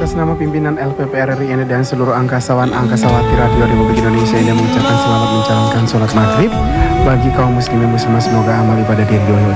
atas nama pimpinan LPP RRI ini dan seluruh angkasawan angkasawati Radio Republik Indonesia ini mengucapkan selamat menjalankan sholat maghrib bagi kaum muslimin muslimah. Semoga amal ibadah diri